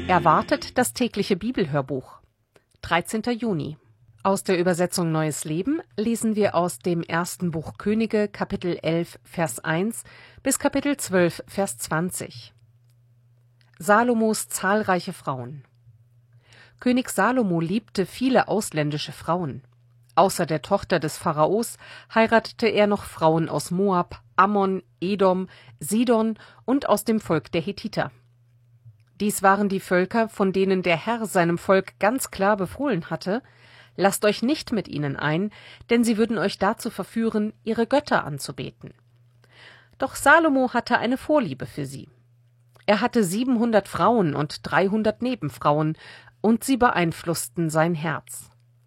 Erwartet das tägliche Bibelhörbuch. 13. Juni. Aus der Übersetzung Neues Leben lesen wir aus dem ersten Buch Könige, Kapitel 11, Vers 1 bis Kapitel 12, Vers 20. Salomos zahlreiche Frauen. König Salomo liebte viele ausländische Frauen. Außer der Tochter des Pharaos heiratete er noch Frauen aus Moab, Ammon, Edom, Sidon und aus dem Volk der Hethiter. Dies waren die Völker, von denen der Herr seinem Volk ganz klar befohlen hatte: Lasst euch nicht mit ihnen ein, denn sie würden euch dazu verführen, ihre Götter anzubeten. Doch Salomo hatte eine Vorliebe für sie. Er hatte 700 Frauen und 300 Nebenfrauen, und sie beeinflussten sein Herz.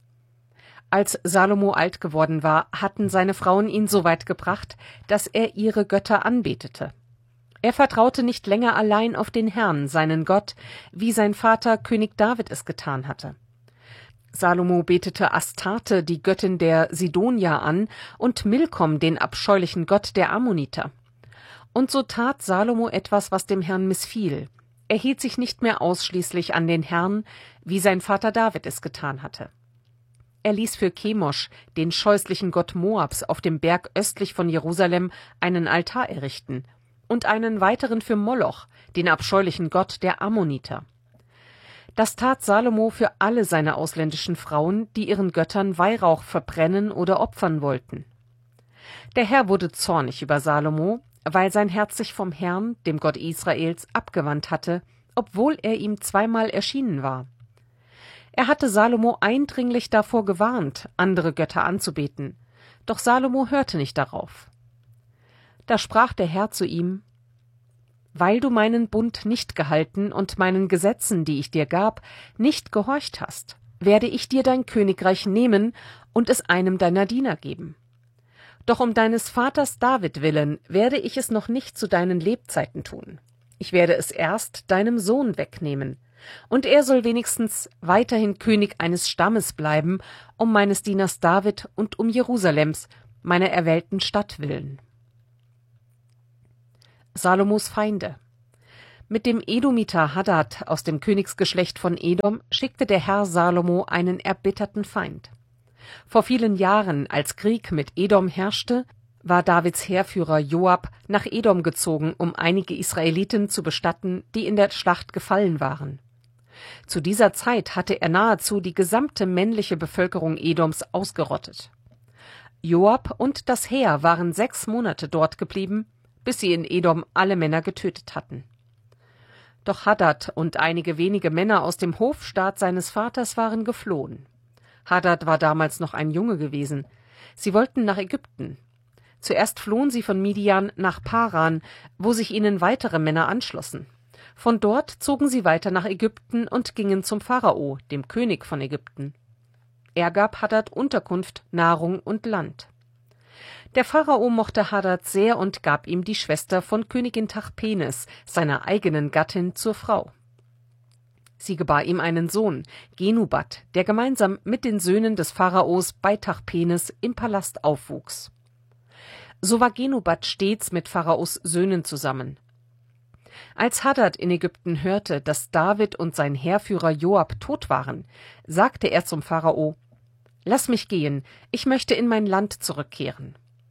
Als Salomo alt geworden war, hatten seine Frauen ihn so weit gebracht, dass er ihre Götter anbetete. Er vertraute nicht länger allein auf den Herrn, seinen Gott, wie sein Vater König David es getan hatte. Salomo betete Astarte, die Göttin der Sidonier, an, und Milkom, den abscheulichen Gott der Ammoniter. Und so tat Salomo etwas, was dem Herrn missfiel. Er hielt sich nicht mehr ausschließlich an den Herrn, wie sein Vater David es getan hatte. Er ließ für Chemosh, den scheußlichen Gott Moabs, auf dem Berg östlich von Jerusalem einen Altar errichten und einen weiteren für Moloch, den abscheulichen Gott der Ammoniter. Das tat Salomo für alle seine ausländischen Frauen, die ihren Göttern Weihrauch verbrennen oder opfern wollten. Der Herr wurde zornig über Salomo, weil sein Herz sich vom Herrn, dem Gott Israels, abgewandt hatte, obwohl er ihm zweimal erschienen war. Er hatte Salomo eindringlich davor gewarnt, andere Götter anzubeten, doch Salomo hörte nicht darauf. Da sprach der Herr zu ihm: Weil du meinen Bund nicht gehalten und meinen Gesetzen, die ich dir gab, nicht gehorcht hast, werde ich dir dein Königreich nehmen und es einem deiner Diener geben. Doch um deines Vaters David willen werde ich es noch nicht zu deinen Lebzeiten tun. Ich werde es erst deinem Sohn wegnehmen, und er soll wenigstens weiterhin König eines Stammes bleiben, um meines Dieners David und um Jerusalems, meiner erwählten Stadt willen. Salomos Feinde. Mit dem Edomiter Hadad aus dem Königsgeschlecht von Edom schickte der Herr Salomo einen erbitterten Feind. Vor vielen Jahren, als Krieg mit Edom herrschte, war Davids Heerführer Joab nach Edom gezogen, um einige Israeliten zu bestatten, die in der Schlacht gefallen waren. Zu dieser Zeit hatte er nahezu die gesamte männliche Bevölkerung Edoms ausgerottet. Joab und das Heer waren 6 Monate dort geblieben, bis sie in Edom alle Männer getötet hatten. Doch Hadad und einige wenige Männer aus dem Hofstaat seines Vaters waren geflohen. Hadad war damals noch ein Junge gewesen. Sie wollten nach Ägypten. Zuerst flohen sie von Midian nach Paran, wo sich ihnen weitere Männer anschlossen. Von dort zogen sie weiter nach Ägypten und gingen zum Pharao, dem König von Ägypten. Er gab Hadad Unterkunft, Nahrung und Land. Der Pharao mochte Hadad sehr und gab ihm die Schwester von Königin Tachpenes, seiner eigenen Gattin, zur Frau. Sie gebar ihm einen Sohn, Genubat, der gemeinsam mit den Söhnen des Pharaos bei Tachpenes im Palast aufwuchs. So war Genubat stets mit Pharaos Söhnen zusammen. Als Hadad in Ägypten hörte, dass David und sein Heerführer Joab tot waren, sagte er zum Pharao: Lass mich gehen, ich möchte in mein Land zurückkehren.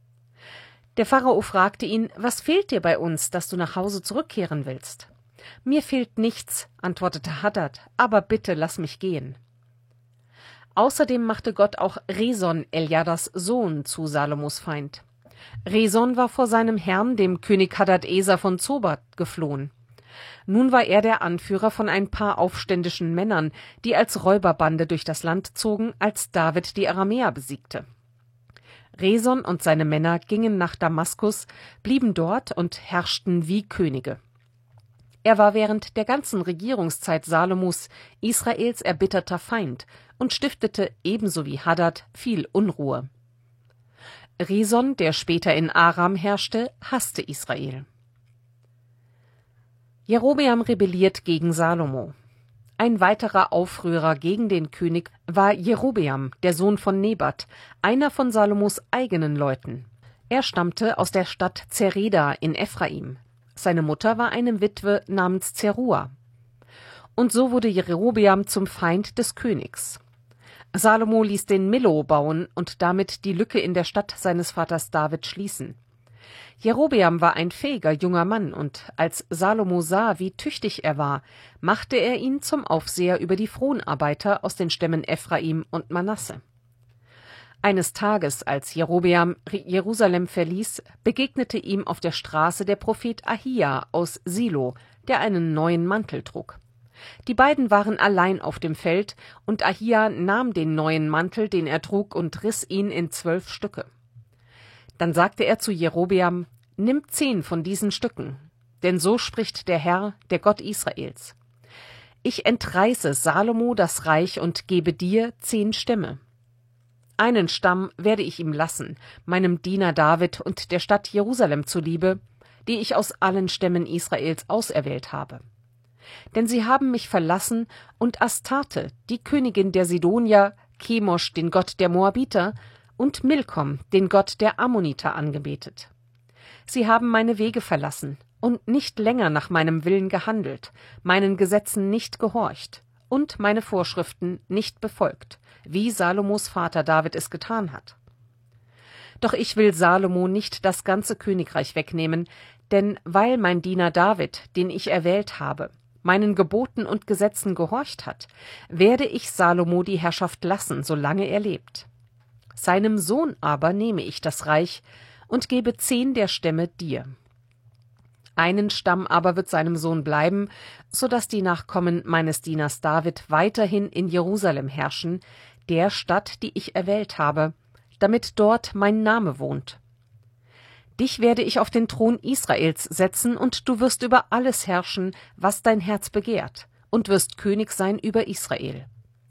Der Pharao fragte ihn: Was fehlt dir bei uns, dass du nach Hause zurückkehren willst? Mir fehlt nichts, antwortete Hadad, aber bitte lass mich gehen. Außerdem machte Gott auch Reson, Eljadas Sohn, zu Salomos Feind. Reson war vor seinem Herrn, dem König Hadad-Eser von Zoba, geflohen. Nun war er der Anführer von ein paar aufständischen Männern, die als Räuberbande durch das Land zogen, als David die Aramäer besiegte. Reson und seine Männer gingen nach Damaskus, blieben dort und herrschten wie Könige. Er war während der ganzen Regierungszeit Salomos Israels erbitterter Feind und stiftete ebenso wie Hadad viel Unruhe. Reson, der später in Aram herrschte, hasste Israel. Jerobeam rebelliert gegen Salomo. Ein weiterer Aufrührer gegen den König war Jerobeam, der Sohn von Nebat, einer von Salomos eigenen Leuten. Er stammte aus der Stadt Zereda in Ephraim. Seine Mutter war eine Witwe namens Zerua. Und so wurde Jerobeam zum Feind des Königs. Salomo ließ den Millo bauen und damit die Lücke in der Stadt seines Vaters David schließen. Jerobeam war ein fähiger junger Mann, und als Salomo sah, wie tüchtig er war, machte er ihn zum Aufseher über die Fronarbeiter aus den Stämmen Ephraim und Manasse. Eines Tages, als Jerobeam Jerusalem verließ, begegnete ihm auf der Straße der Prophet Ahia aus Silo, der einen neuen Mantel trug. Die beiden waren allein auf dem Feld, und Ahia nahm den neuen Mantel, den er trug, und riss ihn in 12 Stücke. Dann sagte er zu Jerobeam: Nimm 10 von diesen Stücken, denn so spricht der Herr, der Gott Israels. Ich entreiße Salomo das Reich und gebe dir 10 Stämme. Einen Stamm werde ich ihm lassen, meinem Diener David und der Stadt Jerusalem zuliebe, die ich aus allen Stämmen Israels auserwählt habe. Denn sie haben mich verlassen und Astarte, die Königin der Sidonier, Chemosh, den Gott der Moabiter, und Milkom, den Gott der Ammoniter, angebetet. Sie haben meine Wege verlassen und nicht länger nach meinem Willen gehandelt, meinen Gesetzen nicht gehorcht und meine Vorschriften nicht befolgt, wie Salomos Vater David es getan hat. Doch ich will Salomo nicht das ganze Königreich wegnehmen, denn weil mein Diener David, den ich erwählt habe, meinen Geboten und Gesetzen gehorcht hat, werde ich Salomo die Herrschaft lassen, solange er lebt. Seinem Sohn aber nehme ich das Reich und gebe 10 der Stämme dir. Einen Stamm aber wird seinem Sohn bleiben, so dass die Nachkommen meines Dieners David weiterhin in Jerusalem herrschen, der Stadt, die ich erwählt habe, damit dort mein Name wohnt. Dich werde ich auf den Thron Israels setzen, und du wirst über alles herrschen, was dein Herz begehrt, und wirst König sein über Israel.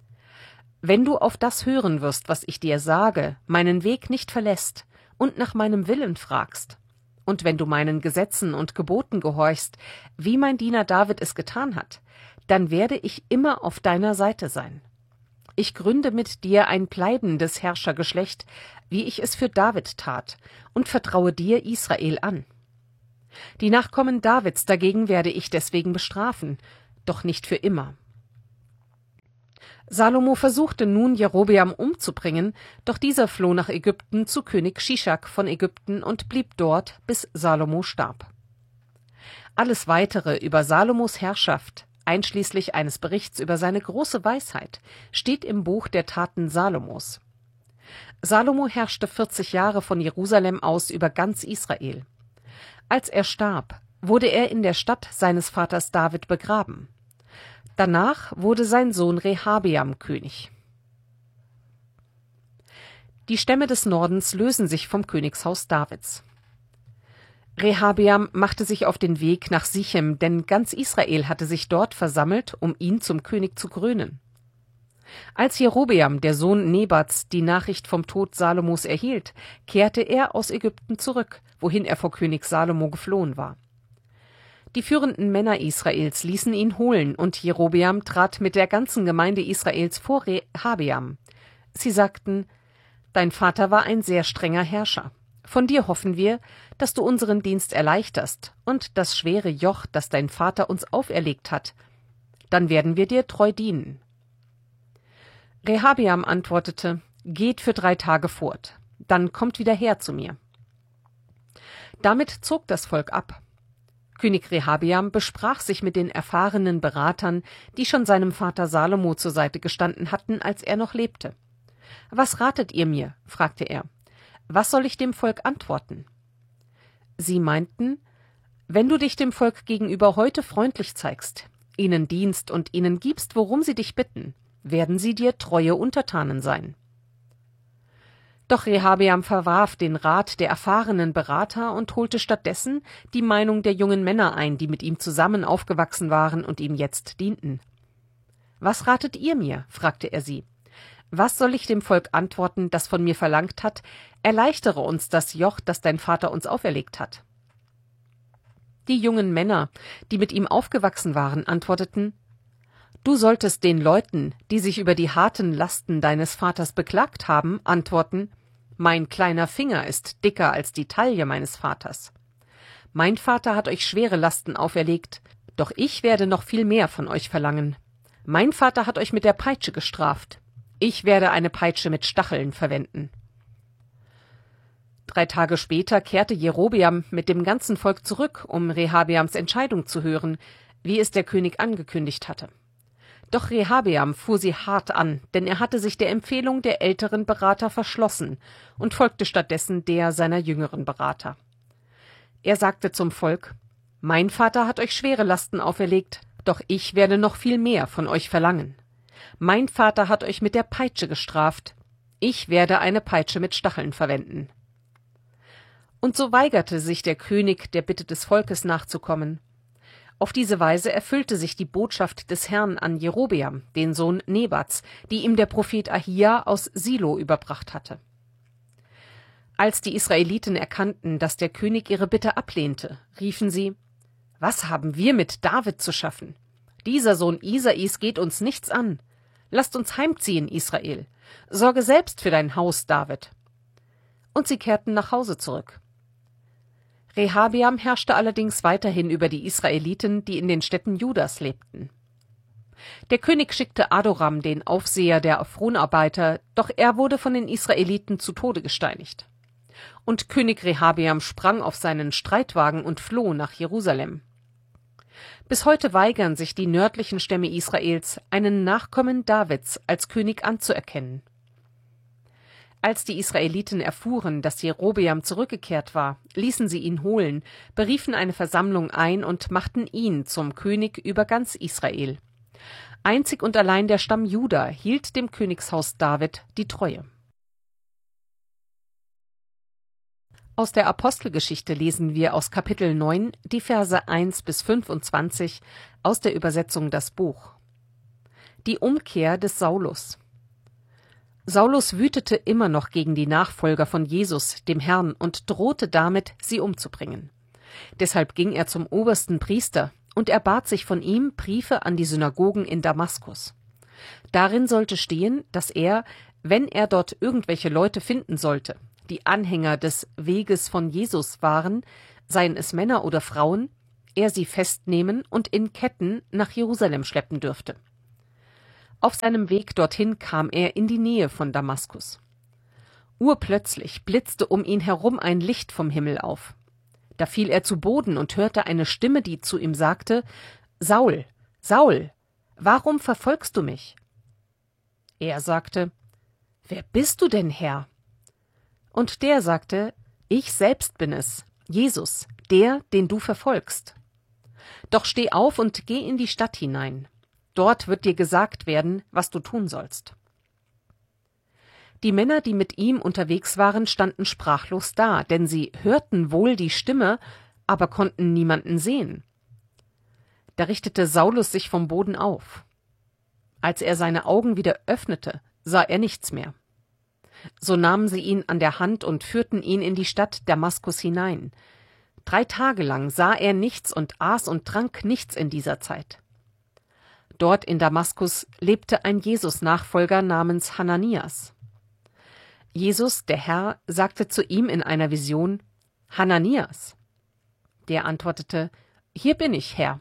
Wenn du auf das hören wirst, was ich dir sage, meinen Weg nicht verlässt und nach meinem Willen fragst, und wenn du meinen Gesetzen und Geboten gehorchst, wie mein Diener David es getan hat, dann werde ich immer auf deiner Seite sein. Ich gründe mit dir ein bleibendes Herrschergeschlecht, wie ich es für David tat, und vertraue dir Israel an. Die Nachkommen Davids dagegen werde ich deswegen bestrafen, doch nicht für immer. Salomo versuchte nun, Jerobeam umzubringen, doch dieser floh nach Ägypten zu König Shischak von Ägypten und blieb dort, bis Salomo starb. Alles Weitere über Salomos Herrschaft, einschließlich eines Berichts über seine große Weisheit, steht im Buch der Taten Salomos. Salomo herrschte 40 Jahre von Jerusalem aus über ganz Israel. Als er starb, wurde er in der Stadt seines Vaters David begraben. Danach wurde sein Sohn Rehabeam König. Die Stämme des Nordens lösen sich vom Königshaus Davids. Rehabeam machte sich auf den Weg nach Sichem, denn ganz Israel hatte sich dort versammelt, um ihn zum König zu krönen. Als Jerobeam, der Sohn Nebats, die Nachricht vom Tod Salomos erhielt, kehrte er aus Ägypten zurück, wohin er vor König Salomo geflohen war. Die führenden Männer Israels ließen ihn holen, und Jerobeam trat mit der ganzen Gemeinde Israels vor Rehabeam. Sie sagten: Dein Vater war ein sehr strenger Herrscher. Von dir hoffen wir, dass du unseren Dienst erleichterst und das schwere Joch, das dein Vater uns auferlegt hat. Dann werden wir dir treu dienen. Rehabeam antwortete: Geht für 3 Tage fort, dann kommt wieder her zu mir. Damit zog das Volk ab. König Rehabeam besprach sich mit den erfahrenen Beratern, die schon seinem Vater Salomo zur Seite gestanden hatten, als er noch lebte. »Was ratet ihr mir?« fragte er. »Was soll ich dem Volk antworten?« Sie meinten: »Wenn du dich dem Volk gegenüber heute freundlich zeigst, ihnen dienst und ihnen gibst, worum sie dich bitten, werden sie dir treue Untertanen sein.« Doch Rehabeam verwarf den Rat der erfahrenen Berater und holte stattdessen die Meinung der jungen Männer ein, die mit ihm zusammen aufgewachsen waren und ihm jetzt dienten. »Was ratet ihr mir?« fragte er sie. »Was soll ich dem Volk antworten, das von mir verlangt hat, erleichtere uns das Joch, das dein Vater uns auferlegt hat?« Die jungen Männer, die mit ihm aufgewachsen waren, antworteten: »Du solltest den Leuten, die sich über die harten Lasten deines Vaters beklagt haben, antworten: Mein kleiner Finger ist dicker als die Taille meines Vaters. Mein Vater hat euch schwere Lasten auferlegt, Doch ich werde noch viel mehr von euch verlangen. Mein Vater hat euch mit der Peitsche gestraft. Ich werde eine Peitsche mit Stacheln verwenden. 3 Tage später kehrte Jerobeam mit dem ganzen Volk zurück, um Rehabeams Entscheidung zu hören, wie es der König angekündigt hatte. Doch Rehabeam fuhr sie hart an, denn er hatte sich der Empfehlung der älteren Berater verschlossen und folgte stattdessen der seiner jüngeren Berater. Er sagte zum Volk: Mein Vater hat euch schwere Lasten auferlegt, doch ich werde noch viel mehr von euch verlangen. Mein Vater hat euch mit der Peitsche gestraft, ich werde eine Peitsche mit Stacheln verwenden. Und so weigerte sich der König, der Bitte des Volkes nachzukommen. Auf diese Weise erfüllte sich die Botschaft des Herrn an Jerobeam, den Sohn Nebats, die ihm der Prophet Ahia aus Silo überbracht hatte. Als die Israeliten erkannten, dass der König ihre Bitte ablehnte, riefen sie: Was haben wir mit David zu schaffen? Dieser Sohn Isais geht uns nichts an. Lasst uns heimziehen, Israel. Sorge selbst für dein Haus, David. Und sie kehrten nach Hause zurück. Rehabeam herrschte allerdings weiterhin über die Israeliten, die in den Städten Judas lebten. Der König schickte Adoram, den Aufseher der Fronarbeiter, doch er wurde von den Israeliten zu Tode gesteinigt. Und König Rehabeam sprang auf seinen Streitwagen und floh nach Jerusalem. Bis heute weigern sich die nördlichen Stämme Israels, einen Nachkommen Davids als König anzuerkennen. Als die Israeliten erfuhren, dass Jerobeam zurückgekehrt war, ließen sie ihn holen, beriefen eine Versammlung ein und machten ihn zum König über ganz Israel. Einzig und allein der Stamm Juda hielt dem Königshaus David die Treue. Aus der Apostelgeschichte lesen wir aus Kapitel 9 die Verse 1 bis 25 aus der Übersetzung Das Buch. Die Umkehr des Saulus. Saulus wütete immer noch gegen die Nachfolger von Jesus, dem Herrn, und drohte damit, sie umzubringen. Deshalb ging er zum obersten Priester und erbat sich von ihm Briefe an die Synagogen in Damaskus. Darin sollte stehen, dass er, wenn er dort irgendwelche Leute finden sollte, die Anhänger des Weges von Jesus waren, seien es Männer oder Frauen, er sie festnehmen und in Ketten nach Jerusalem schleppen dürfte. Auf seinem Weg dorthin kam er in die Nähe von Damaskus. Urplötzlich blitzte um ihn herum ein Licht vom Himmel auf. Da fiel er zu Boden und hörte eine Stimme, die zu ihm sagte: Saul, Saul, warum verfolgst du mich? Er sagte: Wer bist du denn, Herr? Und der sagte: Ich selbst bin es, Jesus, der, den du verfolgst. Doch steh auf und geh in die Stadt hinein. Dort wird dir gesagt werden, was du tun sollst. Die Männer, die mit ihm unterwegs waren, standen sprachlos da, denn sie hörten wohl die Stimme, aber konnten niemanden sehen. Da richtete Saulus sich vom Boden auf. Als er seine Augen wieder öffnete, sah er nichts mehr. So nahmen sie ihn an der Hand und führten ihn in die Stadt Damaskus hinein. 3 Tage lang sah er nichts und aß und trank nichts in dieser Zeit. Dort in Damaskus lebte ein Jesus-Nachfolger namens Hananias. Jesus, der Herr, sagte zu ihm in einer Vision: Hananias. Der antwortete: Hier bin ich, Herr.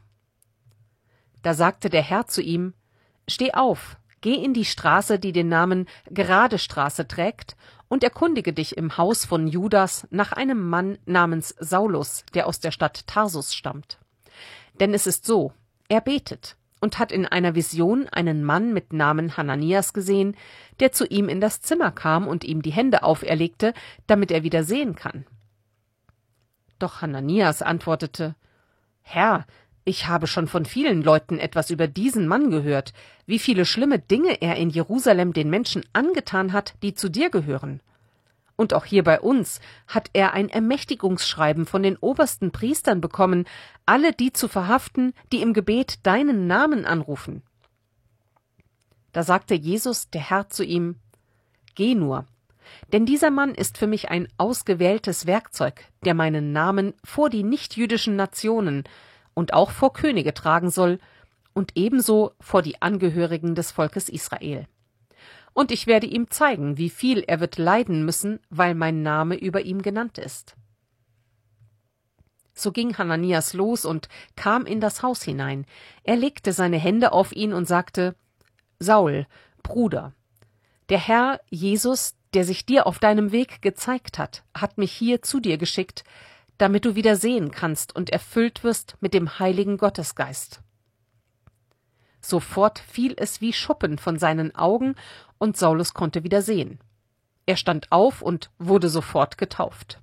Da sagte der Herr zu ihm: Steh auf, geh in die Straße, die den Namen Gerade Straße trägt, und erkundige dich im Haus von Judas nach einem Mann namens Saulus, der aus der Stadt Tarsus stammt. Denn es ist so, er betet und hat in einer Vision einen Mann mit Namen Hananias gesehen, der zu ihm in das Zimmer kam und ihm die Hände auferlegte, damit er wieder sehen kann. Doch Hananias antwortete: Herr, ich habe schon von vielen Leuten etwas über diesen Mann gehört, wie viele schlimme Dinge er in Jerusalem den Menschen angetan hat, die zu dir gehören. Und auch hier bei uns hat er ein Ermächtigungsschreiben von den obersten Priestern bekommen, alle die zu verhaften, die im Gebet deinen Namen anrufen. Da sagte Jesus, der Herr, zu ihm: Geh nur, denn dieser Mann ist für mich ein ausgewähltes Werkzeug, der meinen Namen vor die nichtjüdischen Nationen und auch vor Könige tragen soll und ebenso vor die Angehörigen des Volkes Israel. Und ich werde ihm zeigen, wie viel er wird leiden müssen, weil mein Name über ihm genannt ist. So ging Hananias los und kam in das Haus hinein. Er legte seine Hände auf ihn und sagte: Saul, Bruder, der Herr Jesus, der sich dir auf deinem Weg gezeigt hat mich hier zu dir geschickt, damit du wieder sehen kannst und erfüllt wirst mit dem heiligen Gottesgeist. Sofort fiel es wie Schuppen von seinen Augen, und Saulus konnte wieder sehen. Er stand auf und wurde sofort getauft.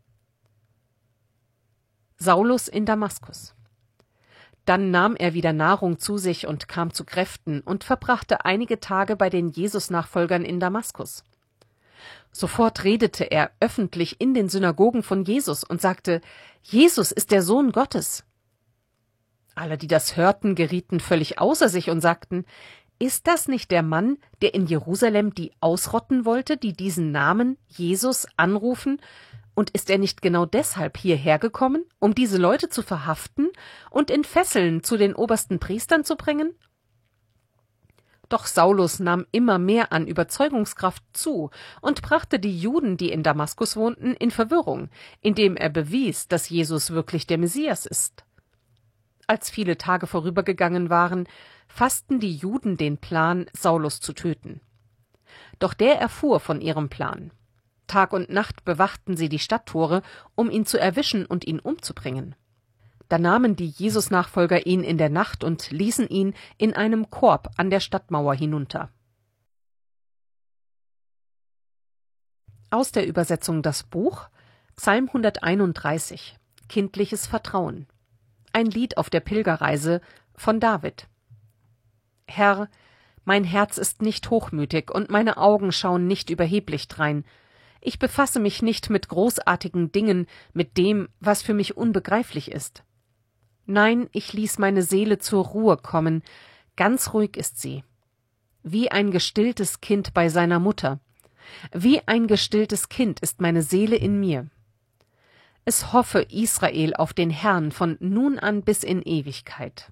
Saulus in Damaskus. Dann nahm er wieder Nahrung zu sich und kam zu Kräften und verbrachte einige Tage bei den Jesus-Nachfolgern in Damaskus. Sofort redete er öffentlich in den Synagogen von Jesus und sagte: Jesus ist der Sohn Gottes. Alle, die das hörten, gerieten völlig außer sich und sagten: Ist das nicht der Mann, der in Jerusalem die ausrotten wollte, die diesen Namen Jesus anrufen? Und ist er nicht genau deshalb hierher gekommen, um diese Leute zu verhaften und in Fesseln zu den obersten Priestern zu bringen? Doch Saulus nahm immer mehr an Überzeugungskraft zu und brachte die Juden, die in Damaskus wohnten, in Verwirrung, indem er bewies, dass Jesus wirklich der Messias ist. Als viele Tage vorübergegangen waren, fassten die Juden den Plan, Saulus zu töten. Doch der erfuhr von ihrem Plan. Tag und Nacht bewachten sie die Stadttore, um ihn zu erwischen und ihn umzubringen. Da nahmen die Jesus-Nachfolger ihn in der Nacht und ließen ihn in einem Korb an der Stadtmauer hinunter. Aus der Übersetzung das Buch, Psalm 131, Kindliches Vertrauen. Ein Lied auf der Pilgerreise von David. Herr, mein Herz ist nicht hochmütig und meine Augen schauen nicht überheblich drein. Ich befasse mich nicht mit großartigen Dingen, mit dem, was für mich unbegreiflich ist. Nein, ich ließ meine Seele zur Ruhe kommen, ganz ruhig ist sie. Wie ein gestilltes Kind bei seiner Mutter. Wie ein gestilltes Kind ist meine Seele in mir. Es hoffe Israel auf den Herrn von nun an bis in Ewigkeit.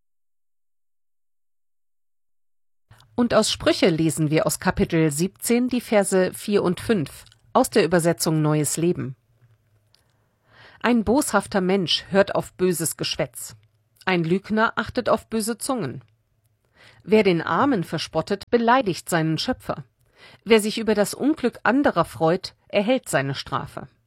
Und aus Sprüche lesen wir aus Kapitel 17 die Verse 4 und 5 aus der Übersetzung Neues Leben. Ein boshafter Mensch hört auf böses Geschwätz. Ein Lügner achtet auf böse Zungen. Wer den Armen verspottet, beleidigt seinen Schöpfer. Wer sich über das Unglück anderer freut, erhält seine Strafe.